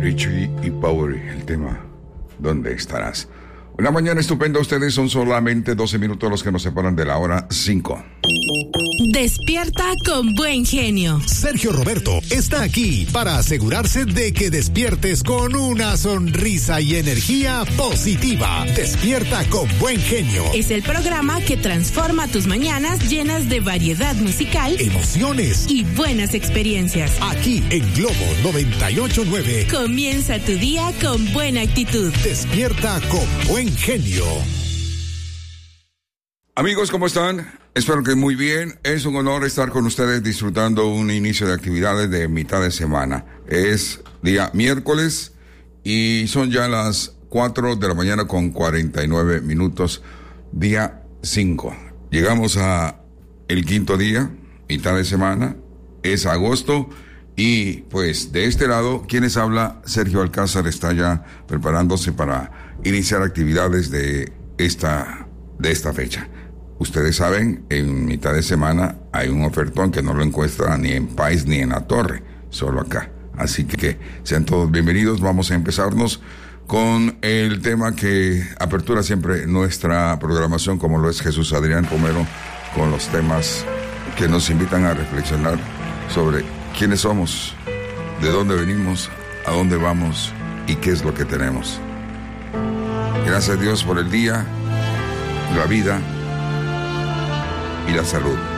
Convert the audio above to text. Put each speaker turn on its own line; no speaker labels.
Richie y Power, el tema ¿Dónde estarás? Una mañana estupenda, ustedes son solamente 12 minutos los que nos separan de la hora 5.
Despierta con buen genio.
Sergio Roberto está aquí para asegurarse de que despiertes con una sonrisa y energía positiva. Despierta con buen genio.
Es el programa que transforma tus mañanas llenas de variedad musical,
emociones
y buenas experiencias.
Aquí en Globo 98.9.
Comienza tu día con buena actitud.
Despierta con buen genio.
Amigos, ¿cómo están? Espero que muy bien. Es un honor estar con ustedes disfrutando un inicio de actividades de mitad de semana. Es día miércoles y son ya las 4 de la mañana con 49 minutos, día 5. Llegamos a el quinto día, mitad de semana, es agosto y pues de este lado, ¿quién les habla? Sergio Alcázar está ya preparándose para iniciar actividades de esta fecha. Ustedes saben, en mitad de semana hay un ofertón que no lo encuentra ni en País ni en La Torre, solo acá. Así que sean todos bienvenidos. Vamos a empezarnos con el tema que apertura siempre nuestra programación, como lo es Jesús Adrián Romero, con los temas que nos invitan a reflexionar sobre quiénes somos, de dónde venimos, a dónde vamos y qué es lo que tenemos. Gracias a Dios por el día, la vida y la salud.